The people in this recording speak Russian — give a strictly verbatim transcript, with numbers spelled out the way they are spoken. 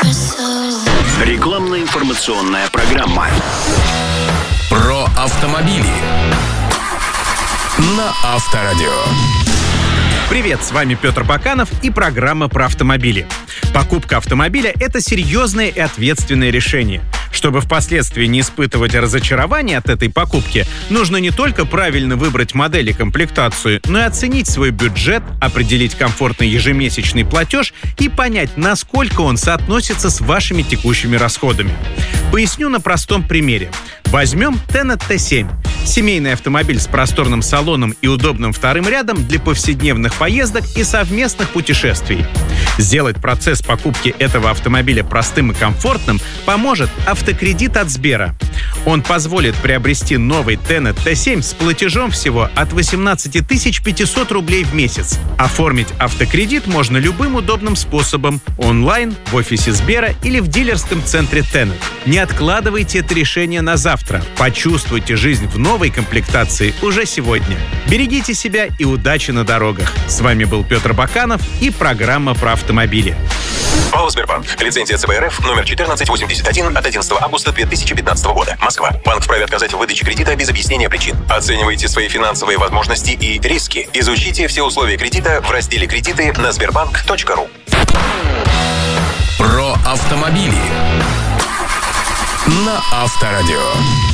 Рекламно-информационная программа. Про автомобили на Авторадио. Привет, с вами Петр Баканов и программа про автомобили. Покупка автомобиля – это серьезное и ответственное решение. Чтобы впоследствии не испытывать разочарования от этой покупки, нужно не только правильно выбрать модель и комплектацию, но и оценить свой бюджет, определить комфортный ежемесячный платеж и понять, насколько он соотносится с вашими текущими расходами. Поясню на простом примере. Возьмем Tenet ти семь. Семейный автомобиль с просторным салоном и удобным вторым рядом для повседневных поездок и совместных путешествий. Сделать процесс покупки этого автомобиля простым и комфортным поможет автокредит от Сбера. Он позволит приобрести новый Tenet ти семь с платежом всего от восемнадцать тысяч пятьсот рублей в месяц. Оформить автокредит можно любым удобным способом – онлайн, в офисе Сбера или в дилерском центре Tenet. Не откладывайте это решение на завтра. Почувствуйте жизнь в новой комплектации уже сегодня. Берегите себя и удачи на дорогах. С вами был Петр Баканов и программа про автомобили. ОАО «Сбербанк». Лицензия цэ бэ эр эф номер четырнадцать восемьдесят один от одиннадцатого августа две тысячи пятнадцатого года. Москва. Банк вправе отказать в выдаче кредита без объяснения причин. Оценивайте свои финансовые возможности и риски. Изучите все условия кредита в разделе «Кредиты» на сбербанк точка ру. Про автомобили на Авторадио.